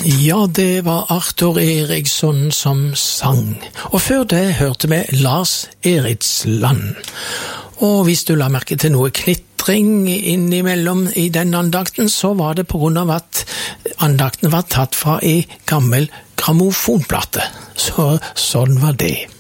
Ja, det var Arthur Eriksson som sang. Og før det hørte vi Lars Eritsland. Og hvis du la merke til noe knitring innimellom i den andakten, så var det på grunn av at andakten var tatt fra en gammel grammofonplate. Så sånn var det.